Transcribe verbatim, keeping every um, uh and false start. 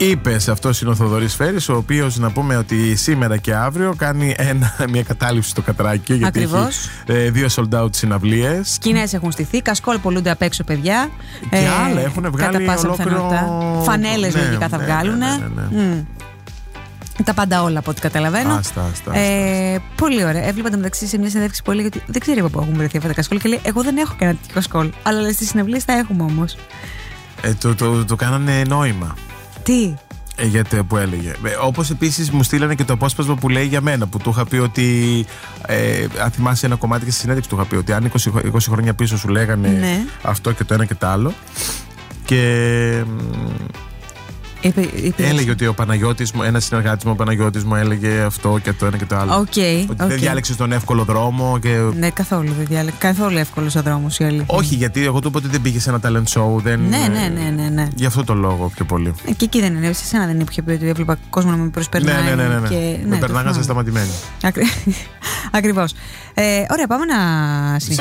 Είπες, αυτός είναι ο Θοδωρής Φέρης, ο οποίος να πούμε ότι σήμερα και αύριο κάνει ένα, μια κατάληψη στο Κατράκιο. Γιατί Ακριβώς. έχει ε, δύο sold out συναυλίες. Σκηνές έχουν στηθεί, κασκόλ πολλούνται απ' έξω, παιδιά. Και ε, άλλα έχουν βγάλει ολόκληρο. Φανέλες ναι, λογικά θα ναι, βγάλουν. Ναι, ναι, ναι, ναι. Mm. Τα πάντα όλα από ό,τι καταλαβαίνω. Άστα, άστα, άστα, ε, πολύ ωραία. Έβλεπα το μεταξύ σε μια συνέντευξη που έλεγε ότι δεν ξέρει από πού έχουν βρεθεί αυτά τα κασκόλ. Και λέει: εγώ δεν έχω κανένα τέτοιο κασκόλ. Αλλά στις συναυλίες τα έχουμε όμως. Ε, το, το, το, το κάνανε νόημα. Τι? Ε, γιατί που έλεγε. Ε, όπως επίσης μου στείλανε και το απόσπασμα που λέει για μένα, που του είχα πει ότι. Ε, αν θυμάσαι ένα κομμάτι και στη συνέντευξη του είχα πει ότι αν είκοσι, είκοσι χρόνια πίσω σου λέγανε ναι. αυτό και το ένα και το άλλο. Και. Είπε, είπε έλεγε ότι ο Παναγιώτης μου, ένας συνεργάτης μου, ο Παναγιώτης μου έλεγε αυτό και το ένα και το άλλο. Okay, ότι okay. δεν διάλεξες τον εύκολο δρόμο. Και... Ναι, καθόλου δεν διάλεξε. Καθόλου εύκολος ο δρόμος, η αλήθεια. Όχι, γιατί εγώ του είπα ότι δεν πήγε σε ένα talent show. Δεν... Ναι, ναι, ναι, ναι, ναι. Γι' αυτό το λόγο πιο πολύ. Ε, και εκεί δεν είναι. Σε εσένα δεν είχε πει ότι έβλεπα κόσμο να με προσπερνάει. Ναι, ναι, ναι. ναι, ναι. Και... με ναι, περνάγανε σταματημένοι. Ακρι... Ακριβώς. Ε, ωραία, πάμε να συνεχίσουμε.